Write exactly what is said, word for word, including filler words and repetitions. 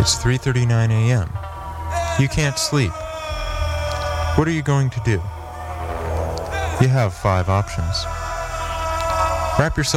It's three thirty-nine a.m. You can't sleep. What are you going to do? You have five options. Wrap yourself